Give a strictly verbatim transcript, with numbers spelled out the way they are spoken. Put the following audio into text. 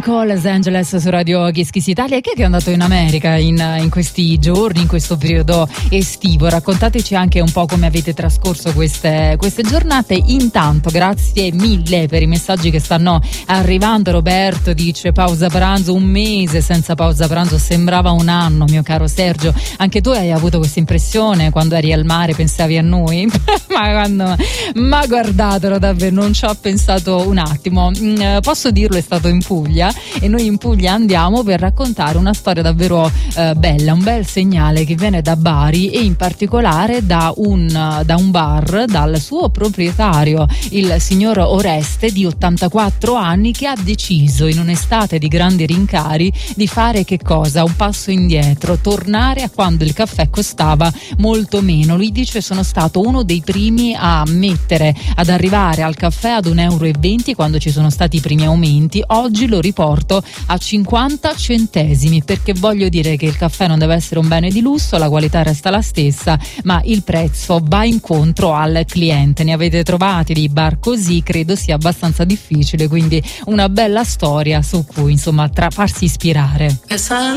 Cole, Los Angeles su Radio Kiss Kiss Italia. Chi è che è andato in America in, in questi giorni, in questo periodo estivo? Raccontateci anche un po' come avete trascorso queste, queste giornate. Intanto grazie mille per i messaggi che stanno arrivando. Roberto dice: pausa pranzo, un mese senza pausa pranzo sembrava un anno. Mio caro Sergio, anche tu hai avuto questa impressione quando eri al mare? Pensavi a noi? ma, quando, ma guardatelo, davvero non ci ho pensato un attimo. Mm, posso dirlo, è stato in Puglia e noi in Puglia andiamo per raccontare una storia davvero eh, bella, un bel segnale che viene da Bari e in particolare da un, da un bar, dal suo proprietario, il signor Oreste di ottantaquattro anni, che ha deciso in un'estate di grandi rincari di fare che cosa? Un passo indietro, tornare a quando il caffè costava molto meno. Lui dice: sono stato uno dei primi a mettere, ad arrivare al caffè ad un euro e venti quando ci sono stati i primi aumenti. Oggi lo riporto a cinquanta centesimi, perché voglio dire che il caffè non deve essere un bene di lusso, la qualità resta la stessa, ma il prezzo va incontro al cliente. Ne avete trovati di bar così? Credo sia abbastanza difficile, quindi una bella storia su cui insomma tra farsi ispirare.